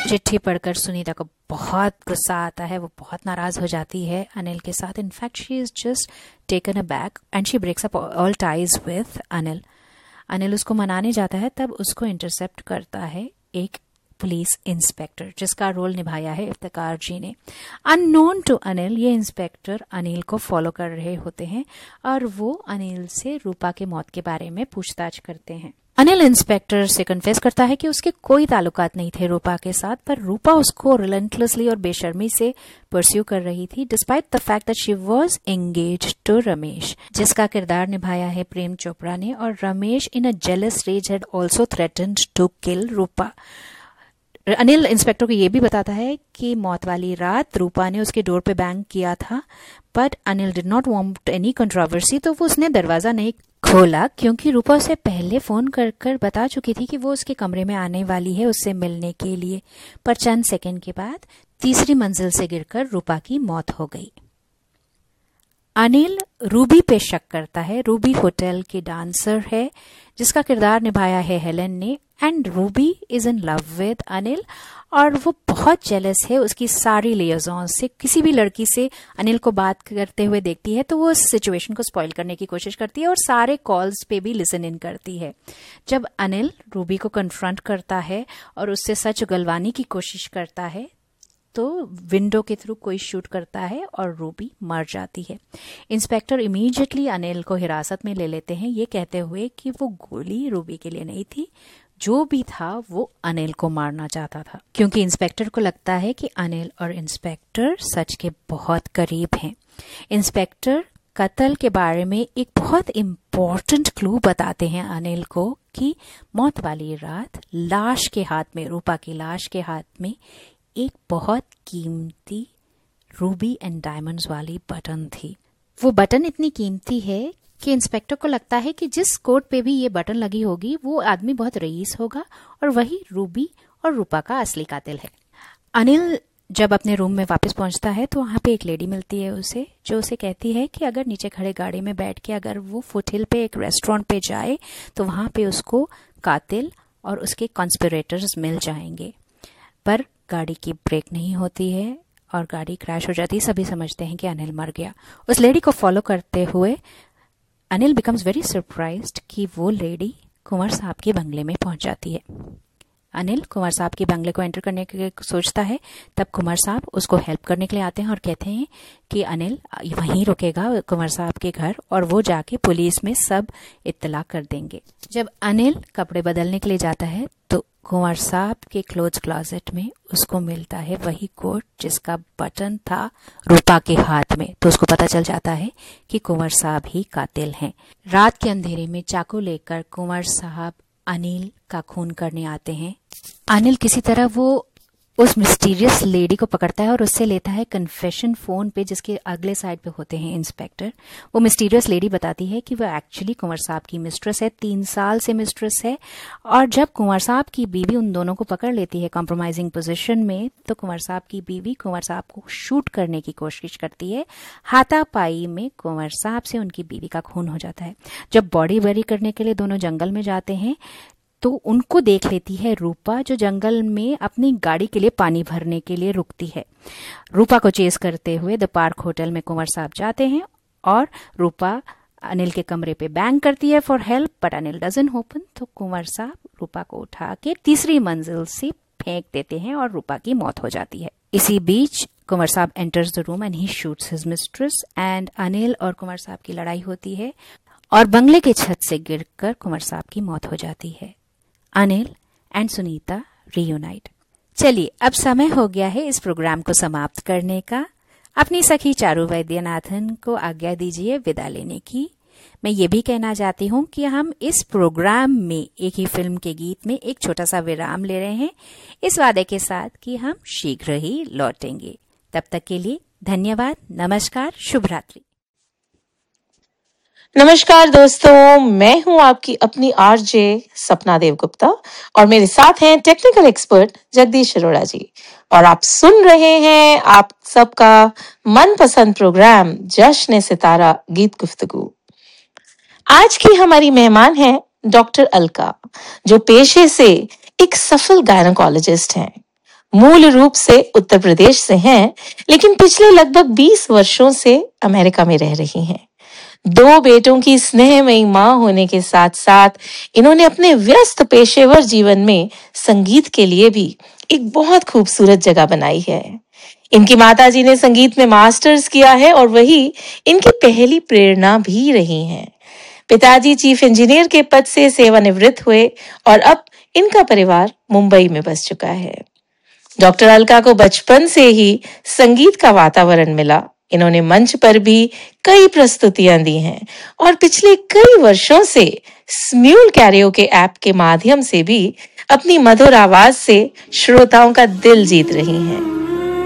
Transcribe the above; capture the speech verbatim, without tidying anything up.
चिट्ठी पढ़कर सुनीता को बहुत गुस्सा आता है, वो बहुत नाराज हो जाती है अनिल के साथ। In fact she is just taken aback and she breaks up all ties with Anil. Anil उसको मनाने जाता है, तब उसको इंटरसेप्ट करता है एक पुलिस इंस्पेक्टर, जिसका रोल निभाया है इफ्तिकार जी ने। अननोन टू अनिल ये इंस्पेक्टर अनिल को फॉलो कर रहे होते हैं और वो अनिल से रूपा के मौत के बारे में पूछताछ करते हैं। अनिल इंस्पेक्टर से कन्फेस करता है कि उसके कोई ताल्लुकात नहीं थे रूपा के साथ, पर रूपा उसको रिलेंटलेसली और बेशर्मी से परस्यू कर रही थी, despite the fact that she was engaged to Ramesh, जिसका किरदार निभाया है प्रेम चोपड़ा ने। और रमेश इन a jealous raise had also threatened to kill Rupa. Anil inspector को यह भी बताता है कि मौत वाली रात रूपा ने उसके डोर पे बैंग किया था, but Anil did not want any controversy, तो वो उसने दरवाजा नहीं खोला क्योंकि रूपा उसे पहले फोन कर कर बता चुकी थी कि वो उसके कमरे में आने वाली है उससे मिलने के लिए। पर चंद सेकंड के बाद तीसरी मंजिल से गिरकर रूपा की मौत हो गई। अनिल रूबी पे शक करता है। रूबी होटल की डांसर है जिसका किरदार निभाया है हेलन ने, and Ruby is in love with Anil और वो बहुत जेलस है उसकी सारी लिएज़ॉन से। किसी भी लड़की से अनिल को बात करते हुए देखती है तो वो उस सिचुएशन को स्पॉइल करने की कोशिश करती है और सारे कॉल्स पे भी लिसन इन करती है। जब अनिल रूबी को कन्फ्रंट करता है और उससे सच उगलवाने की कोशिश करता है तो विंडो के थ्रू कोई शूट करता है और रूबी मर जाती है। इंस्पेक्टर इमीडिएटली अनिल को हिरासत में ले लेते हैं, ये कहते हुए कि वो गोली रूबी के लिए नहीं थी, जो भी था वो अनिल को मारना चाहता था, क्योंकि इंस्पेक्टर को लगता है कि अनिल और इंस्पेक्टर सच के बहुत करीब हैं। इंस्पेक्टर कत्ल के बारे में एक बहुत इम्पोर्टेंट क्लू बताते हैं अनिल को कि मौत वाली रात लाश के हाथ में, रूपा की लाश के हाथ में एक बहुत कीमती रूबी एंड डायमंड्स वाली बटन थी। वो बटन इतनी कीमती है कि इंस्पेक्टर को लगता है कि जिस कोट पे भी ये बटन लगी होगी वो आदमी बहुत रईस होगा और वही रूबी और रूपा का असली कातिल है। अनिल जब अपने रूम में वापस पहुंचता है तो वहां पे एक लेडी मिलती है उसे, जो उसे कहती है कि अगर नीचे खड़े गाड़ी में बैठ के अगर वो फुटहिल पे एक रेस्टोरेंट पे जाए तो वहां पे उसको कातिल और उसके कॉन्स्पिरेटर्स मिल जाएंगे। पर गाड़ी की ब्रेक नहीं होती है और गाड़ी क्रैश हो जाती है। सभी समझते हैं कि अनिल मर गया। उस लेडी को फॉलो करते हुए अनिल बिकम्स वेरी सरप्राइज्ड कि वो लेडी कुंवर साहब के बंगले में पहुंच जाती है। अनिल कुंवर साहब के बंगले को एंटर करने के सोचता है, तब कुंवर साहब उसको हेल्प करने के लिए आते हैं और कहते हैं कि अनिल वहीं रुकेगा कुंवर साहब के घर और वो जाके पुलिस में सब इत्तला कर देंगे। जब अनिल कपड़े बदलने के लिए जाता है तो कुंवर साहब के क्लोथ क्लोजेट में उसको मिलता है वही कोट जिसका बटन था रूपा के हाथ में। तो उसको पता चल जाता है कि कुंवर साहब ही कातिल हैं। रात के अंधेरे में चाकू लेकर कुंवर साहब अनिल का खून करने आते हैं। अनिल किसी तरह वो उस मिस्टीरियस लेडी को पकड़ता है और उससे लेता है कन्फेशन फोन पे, जिसके अगले साइड पे होते हैं इंस्पेक्टर। वो मिस्टीरियस लेडी बताती है कि वो एक्चुअली कुंवर साहब की मिस्ट्रेस है, तीन साल से मिस्ट्रेस है। और जब कुंवर साहब की बीवी उन दोनों को पकड़ लेती है कॉम्प्रोमाइजिंग पोजीशन में, तो कुंवर साहब की बीवी कुंवर साहब को शूट करने की कोशिश करती है। हाथापाई में कुंवर साहब से उनकी बीवी का खून हो जाता है। जब बॉडी बरी करने के लिए दोनों जंगल में जाते हैं तो उनको देख लेती है रूपा, जो जंगल में अपनी गाड़ी के लिए पानी भरने के लिए रुकती है। रूपा को चेस करते हुए द पार्क होटल में कुंवर साहब जाते हैं और रूपा अनिल के कमरे पे बैंग करती है for help, but Anil doesn't open. तो कुंवर साहब रूपा को उठा के तीसरी मंजिल से फेंक देते हैं और रूपा की मौत हो जाती है। इसी बीच कुंवर साहब enters the room and he shoots his mistress and Anil और कुंवर साहब की लड़ाई होती है और बंगले के छत से गिरकर कुंवर साहब की मौत हो जाती है। Anil and Sunita reunite. चलिए अब समय हो गया है इस प्रोग्राम को समाप्त करने का। अपनी सखी चारू वैद्यनाथन को आज्ञा दीजिए विदा लेने की। मैं ये भी कहना चाहती हूँ कि हम इस प्रोग्राम में एक ही फिल्म के गीत में एक छोटा सा विराम ले रहे हैं, इस वादे के साथ कि हम शीघ्र ही लौटेंगे। तब तक के लिए धन्यवाद, नमस्कार, शुभ रात्रि। नमस्कार दोस्तों, मैं हूं आपकी अपनी आरजे सपना देव गुप्ता और मेरे साथ हैं टेक्निकल एक्सपर्ट जगदीश अरोड़ा जी और आप सुन रहे हैं आप सबका मनपसंद प्रोग्राम जश्न सितारा गीत गुफ्तगू। आज की हमारी मेहमान है डॉक्टर अलका, जो पेशे से एक सफल गायनोकोलॉजिस्ट हैं। मूल रूप से उत्तर प्रदेश से हैं, लेकिन पिछले लगभग बीस वर्षों से अमेरिका में रह रही हैं। दो बेटों की स्नेहमयी मां होने के साथ साथ इन्होंने अपने व्यस्त पेशेवर जीवन में संगीत के लिए भी एक बहुत खूबसूरत जगह बनाई है। इनकी माताजी ने संगीत में मास्टर्स किया है और वही इनकी पहली प्रेरणा भी रही हैं। पिताजी चीफ इंजीनियर के पद से सेवानिवृत्त हुए और अब इनका परिवार मुंबई में बस चुका है। डॉक्टर अलका को बचपन से ही संगीत का वातावरण मिला। इन्होंने मंच पर भी कई प्रस्तुतियां दी हैं और पिछले कई वर्षों से स्म्यूल कैरियोके ऐप के माध्यम से भी अपनी मधुर आवाज से श्रोताओं का दिल जीत रही हैं।